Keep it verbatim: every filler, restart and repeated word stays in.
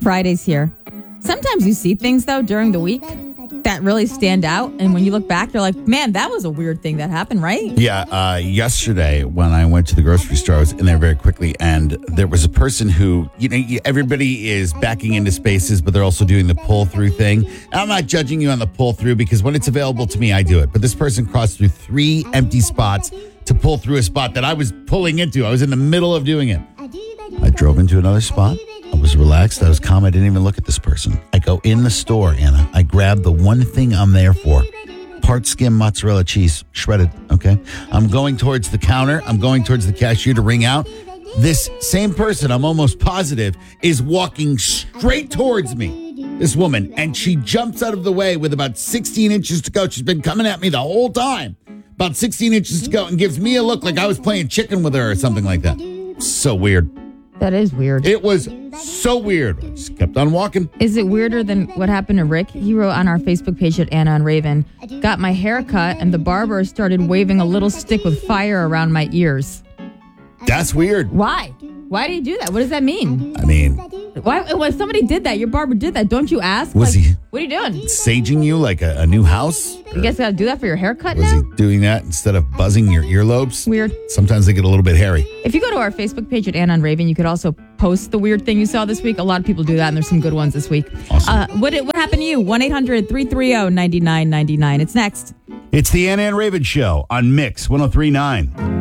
Friday's here. Sometimes you see things, though, during the week that really stand out. And when you look back, you're like, man, that was a weird thing that happened, right? Yeah. Uh, yesterday, when I went to the grocery store, I was in there very quickly, and there was a person who, you know, everybody is backing into spaces, but they're also doing the pull-through thing. And I'm not judging you on the pull-through because when it's available to me, I do it. But this person crossed through three empty spots to pull through a spot that I was pulling into. I was in the middle of doing it. I drove into another spot. I was relaxed. I was calm. I didn't even look at this person. I go in the store, Anna. I grab the one thing I'm there for. Part skim mozzarella cheese, shredded, okay? I'm going towards the counter. I'm going towards the cashier to ring out. This same person, I'm almost positive, is walking straight towards me, this woman, and she jumps out of the way with about sixteen inches to go. She's been coming at me the whole time. About sixteen inches to go, and gives me a look like I was playing chicken with her or something like that. So weird. That is weird. It was so weird. I just kept on walking. Is it weirder than what happened to Rick? He wrote on our Facebook page at Anna and Raven, got my hair cut and the barber started waving a little stick with fire around my ears. That's weird. Why? Why do you do that? What does that mean? I mean... Why? When somebody did that, your barber did that, don't you ask? Was like, he... What are you doing? Saging you like a, a new house? You guys got to do that for your haircut was now? Was he doing that instead of buzzing your earlobes? Weird. Sometimes they get a little bit hairy. If you go to our Facebook page at Anna and Raven, you could also post the weird thing you saw this week. A lot of people do that, and there's some good ones this week. Awesome. Uh, what, what happened to you? one eight hundred three three zero nine nine nine nine. It's next. It's the Anna and Raven Show on Mix one oh three point nine.